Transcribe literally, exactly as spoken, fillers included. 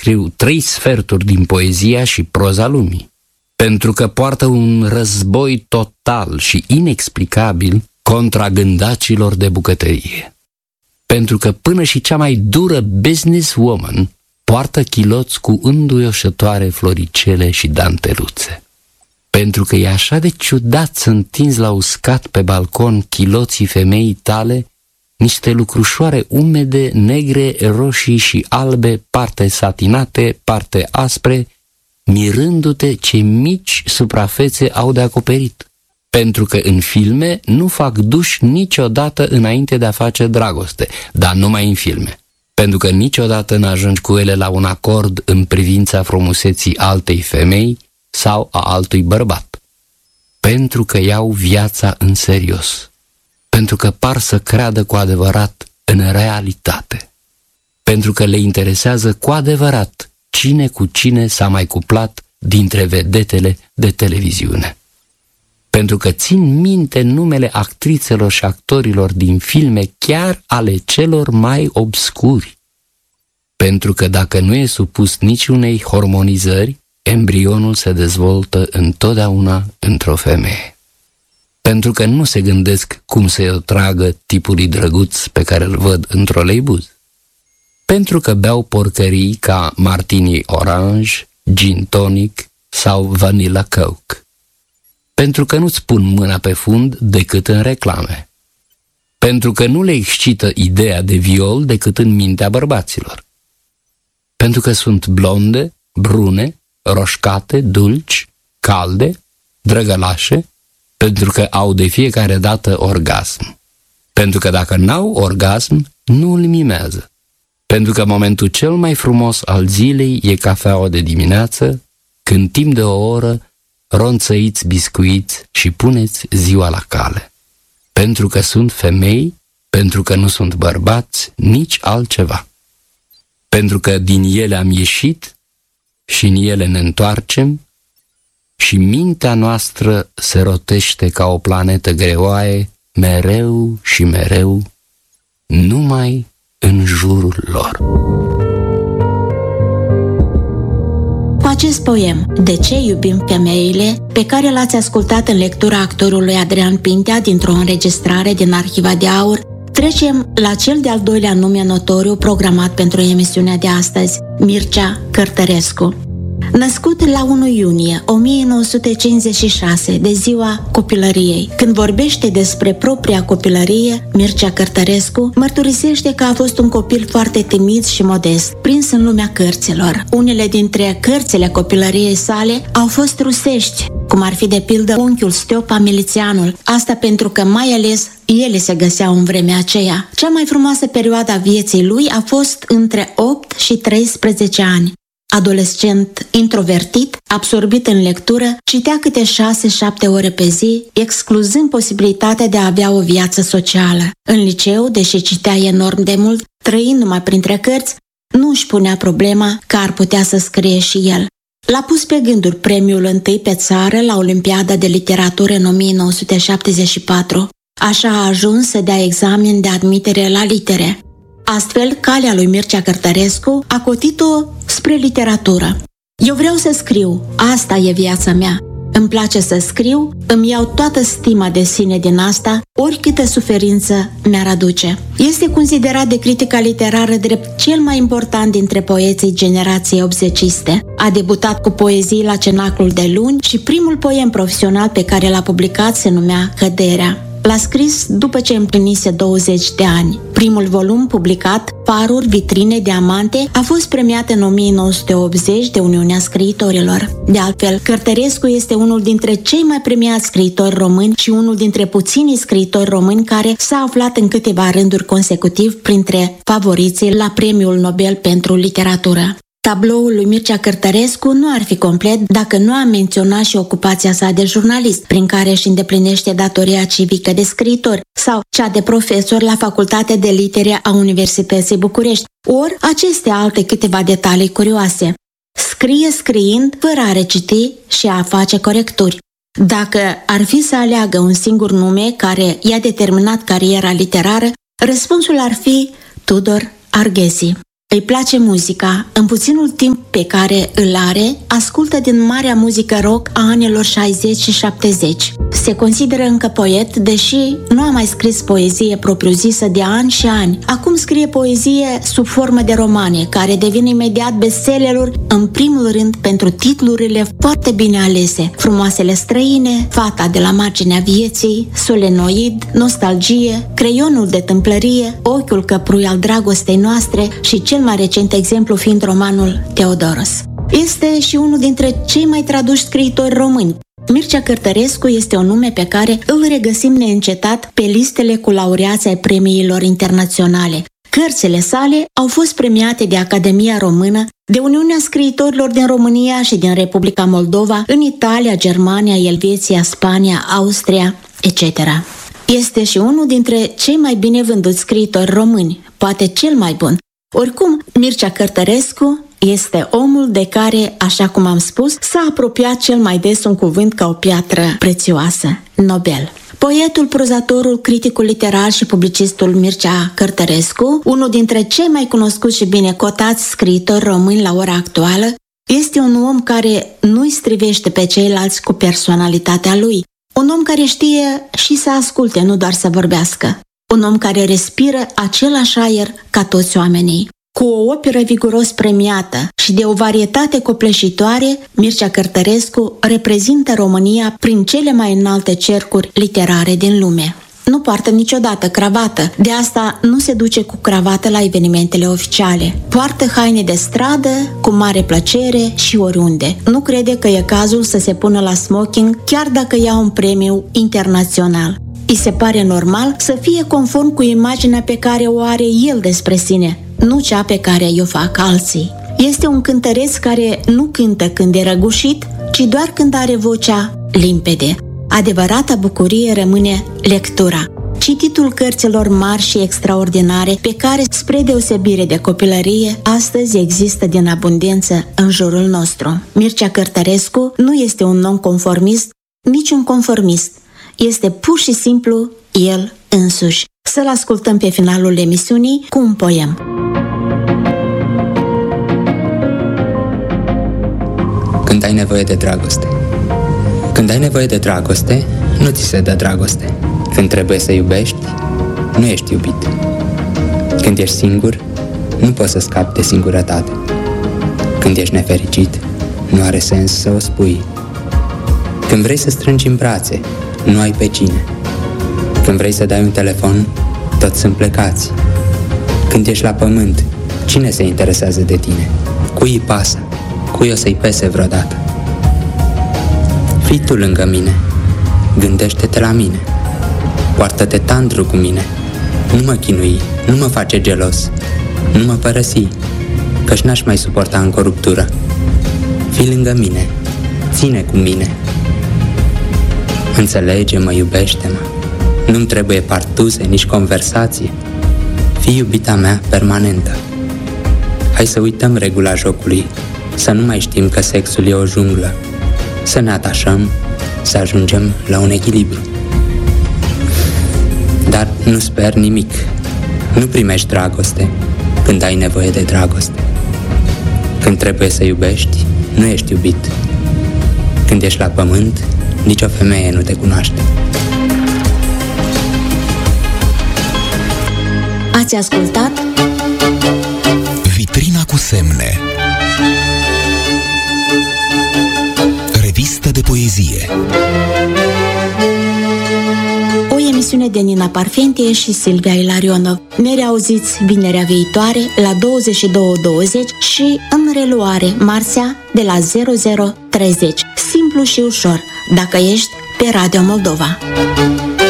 scriu trei sferturi din poezia și proza lumii, pentru că poartă un război total și inexplicabil contra gândacilor de bucătărie, pentru că până și cea mai dură businesswoman poartă chiloți cu înduioșătoare floricele și danteluțe, pentru că e așa de ciudat să întinzi la uscat pe balcon chiloții femeii tale, niște lucrușoare umede, negre, roșii și albe, parte satinate, parte aspre, mirându-te ce mici suprafețe au de acoperit, pentru că în filme nu fac duș niciodată înainte de a face dragoste, dar numai în filme, pentru că niciodată n-ajungi cu ele la un acord în privința frumuseții altei femei sau a altui bărbat, pentru că iau viața în serios, pentru că par să creadă cu adevărat în realitate, pentru că le interesează cu adevărat cine cu cine s-a mai cuplat dintre vedetele de televiziune, pentru că țin minte numele actrițelor și actorilor din filme, chiar ale celor mai obscuri, pentru că dacă nu e supus niciunei hormonizări, embrionul se dezvoltă întotdeauna într-o femeie, pentru că nu se gândesc cum să-i o tragă tipului drăguț pe care îl văd în troleibuz, pentru că beau porcării ca martini orange, gin tonic sau vanilla coke, pentru că nu-ți pun mâna pe fund decât în reclame, pentru că nu le excită ideea de viol decât în mintea bărbaților, pentru că sunt blonde, brune, roșcate, dulci, calde, drăgălașe, pentru că au de fiecare dată orgasm, pentru că dacă n-au orgasm, nu îl mimează, pentru că momentul cel mai frumos al zilei e cafeaua de dimineață, când timp de o oră ronțăiți biscuiți și puneți ziua la cale, pentru că sunt femei, pentru că nu sunt bărbați, nici altceva, pentru că din ele am ieșit și în ele ne întoarcem și mintea noastră se rotește ca o planetă greoaie, mereu și mereu, numai în jurul lor. Acest poem, De ce iubim femeile?, pe care l-ați ascultat în lectura actorului Adrian Pintea dintr-o înregistrare din Arhiva de Aur, trecem la cel de-al doilea nume notoriu programat pentru emisiunea de astăzi, Mircea Cărtărescu. Născut la unu iunie o mie nouă sute cincizeci și șase, de ziua copilăriei. Când vorbește despre propria copilărie, Mircea Cărtărescu mărturisește că a fost un copil foarte timid și modest, prins în lumea cărților. Unele dintre cărțile copilăriei sale au fost rusești, cum ar fi de pildă Unchiul Stiopa Milițianul, asta pentru că mai ales ele se găseau în vremea aceea. Cea mai frumoasă perioadă a vieții lui a fost între opt și treisprezece ani. Adolescent introvertit, absorbit în lectură, citea câte șase-șapte ore pe zi, excluzând posibilitatea de a avea o viață socială. În liceu, deși citea enorm de mult, trăind numai printre cărți, nu își punea problema că ar putea să scrie și el. L-a pus pe gânduri premiul întâi pe țară la Olimpiada de Literatură în o mie nouă sute șaptezeci și patru. Așa a ajuns să dea examen de admitere la litere. Astfel, calea lui Mircea Cărtărescu a cotit-o spre literatură. Eu vreau să scriu, asta e viața mea. Îmi place să scriu, îmi iau toată stima de sine din asta, oricâtă suferință mi-ar aduce. Este considerat de critica literară drept cel mai important dintre poeții generației optzeciste. A debutat cu poezii la Cenaclul de Luni și primul poem profesional pe care l-a publicat se numea Căderea. L-a scris după ce împlinise douăzeci de ani. Primul volum publicat, Faruri, vitrine, diamante, a fost premiat în o mie nouă sute optzeci de Uniunea Scriitorilor. De altfel, Cărtărescu este unul dintre cei mai premiați scriitori români și unul dintre puținii scriitori români care s-a aflat în câteva rânduri consecutiv printre favoriții la Premiul Nobel pentru Literatură. Tabloul lui Mircea Cărtărescu nu ar fi complet dacă nu am menționat și ocupația sa de jurnalist, prin care își îndeplinește datoria civică de scriitor, sau cea de profesor la Facultatea de Litere a Universității București, ori aceste alte câteva detalii curioase. Scrie scriind, fără a reciti și a face corecturi. Dacă ar fi să aleagă un singur nume care i-a determinat cariera literară, răspunsul ar fi Tudor Arghezi. îi place muzica. În puținul timp pe care îl are, ascultă din marea muzică rock a anilor șaizeci și șaptezeci. Se consideră încă poet, deși nu a mai scris poezie propriu-zisă de ani și ani. Acum scrie poezie sub formă de romane, care devin imediat bestselleruri, în primul rând pentru titlurile foarte bine alese: Frumoasele străine, Fata de la marginea vieții, Solenoid, Nostalgie, Creionul de tâmplărie, Ochiul căprui al dragostei noastre și cel mai recent exemplu fiind romanul Teodoros. Este și unul dintre cei mai traduși scriitori români. Mircea Cărtărescu este un nume pe care îl regăsim neîncetat pe listele cu laureați ai premiilor internaționale. Cărțile sale au fost premiate de Academia Română, de Uniunea Scriitorilor din România și din Republica Moldova, în Italia, Germania, Elveția, Spania, Austria, et cetera. Este și unul dintre cei mai bine vânduți scriitori români, poate cel mai bun. Oricum, Mircea Cărtărescu este omul de care, așa cum am spus, s-a apropiat cel mai des un cuvânt ca o piatră prețioasă: Nobel. Poetul, prozatorul, criticul literar și publicistul Mircea Cărtărescu, unul dintre cei mai cunoscuți și bine cotați scriitori români la ora actuală, este un om care nu-i strivește pe ceilalți cu personalitatea lui, un om care știe și să asculte, nu doar să vorbească, un om care respiră același aer ca toți oamenii. Cu o operă viguros premiată și de o varietate copleșitoare, Mircea Cărtărescu reprezintă România prin cele mai înalte cercuri literare din lume. Nu poartă niciodată cravată, de asta nu se duce cu cravată la evenimentele oficiale. Poartă haine de stradă cu mare plăcere și oriunde. Nu crede că e cazul să se pună la smoking chiar dacă ia un premiu internațional. Îi se pare normal să fie conform cu imaginea pe care o are el despre sine, nu cea pe care o fac alții. Este un cântăreț care nu cântă când e răgușit, ci doar când are vocea limpede. Adevărata bucurie rămâne lectura, cititul cărților mari și extraordinare pe care, spre deosebire de copilărie, astăzi există din abundență în jurul nostru. Mircea Cărtărescu nu este un nonconformist, nici un conformist. Este pur și simplu el însuși. Să-l ascultăm pe finalul emisiunii cu un poem. Când ai nevoie de dragoste. Când ai nevoie de dragoste, nu ți se dă dragoste. Când trebuie să iubești, nu ești iubit. Când ești singur, nu poți să scapi de singurătate. Când ești nefericit, nu are sens să o spui. Când vrei să strângi în brațe, nu ai pe cine. Când vrei să dai un telefon, toți sunt plecați. Când ești la pământ, cine se interesează de tine? Cui îi pasă? Cui o să-i pese vreodată? Fii tu lângă mine, gândește-te la mine, poartă-te tandru cu mine, nu mă chinui, nu mă face gelos, nu mă părăsi, căci n-aș mai suporta încă o ruptură. Fii lângă mine, ține cu mine. Înțelege-mă, iubește-mă, nu-mi trebuie partuze, nici conversație. Fii iubita mea permanentă. Hai să uităm regula jocului, să nu mai știm că sexul e o junglă, să ne atașăm, să ajungem la un echilibru. Dar nu sper nimic, nu primești dragoste când ai nevoie de dragoste. Când trebuie să iubești, nu ești iubit. Când ești la pământ, nicio femeie nu te cunoaște. Ați ascultat Vitrina cu semne, revistă de poezie. O emisiune de Nina Parfentie și Silvia Ilarionov. Ne reauziți vinerea viitoare la douăzeci și două douăzeci și în reluare marțea de la zero zero treizeci. Simplu și ușor, dacă ești pe Radio Moldova.